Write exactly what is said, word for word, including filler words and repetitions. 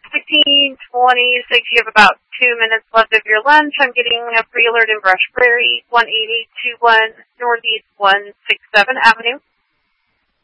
fifteen twenty-six, you have about two minutes left of your lunch. I'm getting a pre-alert in Brush Prairie, one eight eight two one Northeast one sixty-seventh Avenue.